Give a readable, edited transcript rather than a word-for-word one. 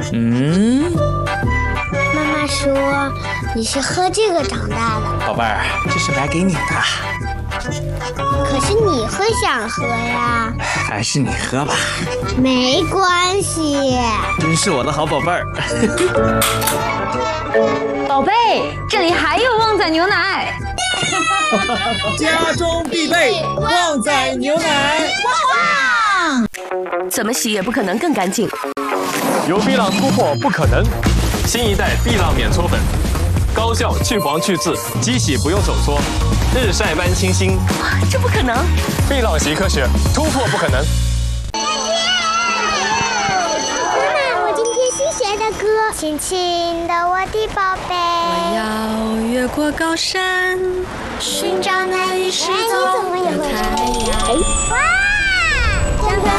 妈妈说你是喝这个长大的， 宝贝儿，这是买给你的， 可是你会想喝呀。 还是你喝吧。 没关系。 真是我的好宝贝儿。 宝贝，这里还有旺仔牛奶。 家中必备旺仔牛奶。 怎么洗也不可能更干净。 有碧朗突破不可能，新一代碧朗免搓粉，高效去黄去渍，机洗不用手搓，日晒般清新。 这不可能！ 碧朗洗科学，突破不可能。 妈妈，我今天新学的歌，轻轻的我的宝贝。 我要越过高山，寻找那已失踪的太阳。 哇！香香